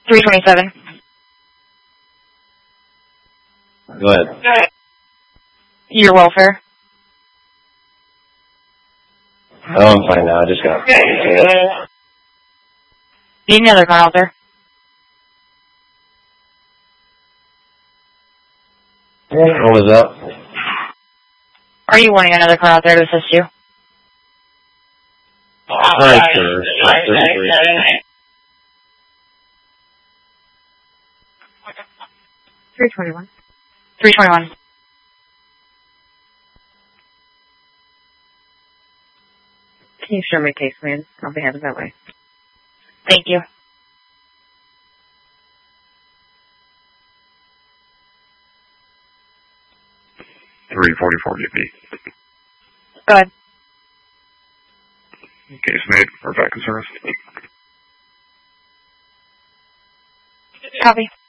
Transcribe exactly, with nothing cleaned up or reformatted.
three twenty-seven. Go ahead. Go ahead. Your welfare. Oh, I'm fine now. I just got... Need another car out there. What was that? Are you wanting another car out there to assist you? All right, sir. three twenty-one. three twenty-one. Can you show me case, man? I'll be happy that way. Thank you. three forty-four, get me. Go ahead. Case made for back in service. Copy.